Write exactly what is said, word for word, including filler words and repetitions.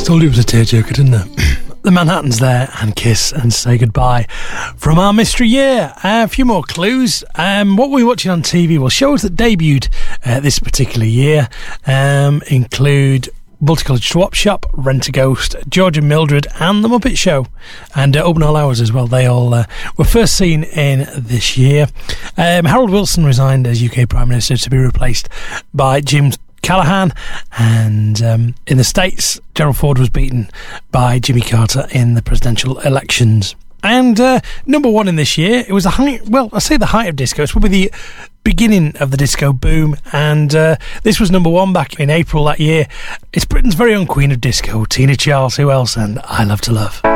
Told you it was a tearjerker, didn't I? The Manhattans there, and Kiss and Say Goodbye from our mystery year. Uh, a few more clues. Um, what were we watching on T V? Well, shows that debuted uh, this particular year um, include Multicolored Swap Shop, Rent a Ghost, George and Mildred, and The Muppet Show, and uh, Open All Hours as well. They all uh, were first seen in this year. Um, Harold Wilson resigned as U K Prime Minister to be replaced by Jim Callaghan, and um, in the States, Gerald Ford was beaten by Jimmy Carter in the presidential elections. And uh, number one in this year, it was the height, well, I say the height of disco, it's probably the beginning of the disco boom, and uh, this was number one back in April that year. It's Britain's very own queen of disco, Tina Charles, who else, and I Love to Love.